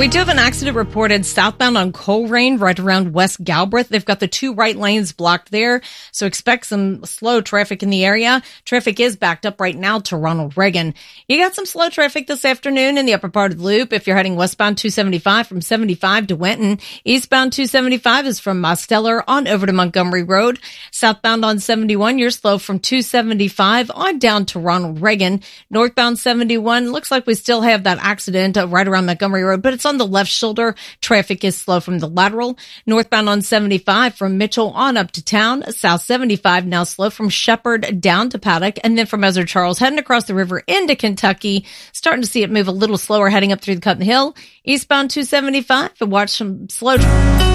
We do have an accident reported southbound on Coleraine, right around West Galbraith. They've got the two right lanes blocked there, so expect some slow traffic in the area. Traffic is backed up right now to Ronald Reagan. You got some slow traffic this afternoon in the upper part of the loop. If you're heading westbound 275 from 75 to Winton, eastbound 275 is from Mosteller on over to Montgomery Road. Southbound on 71, you're slow from 275 on down to Ronald Reagan. Northbound 71, looks like we still have that accident right around Montgomery Road, but it's on the left shoulder. Traffic is slow from the lateral. Northbound on 75 from Mitchell on up to town. South 75 now slow from Shepherd down to Paddock. And then from Ezra Charles heading across the river into Kentucky. Starting to see it move a little slower heading up through the Cutton Hill. Eastbound 275 and watch some slow